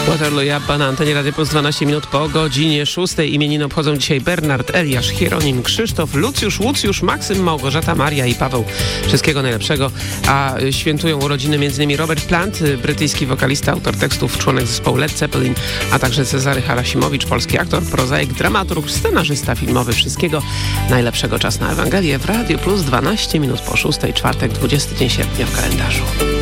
Waterloo i Abba na antenie Radio Plus 12 minut po godzinie 6. Imieniny obchodzą dzisiaj Bernard, Eliasz, Hieronim, Krzysztof, Lucjusz, Łucjusz, Maksym, Małgorzata, Maria i Paweł. Wszystkiego najlepszego. A świętują urodziny m.in. Robert Plant, brytyjski wokalista, autor tekstów, członek zespołu Led Zeppelin, a także Cezary Harasimowicz, polski aktor, prozaik, dramaturg, scenarzysta filmowy. Wszystkiego najlepszego. Czas na Ewangelię w Radio Plus 12 minut po 6. Czwartek, 20 dzień sierpnia w kalendarzu.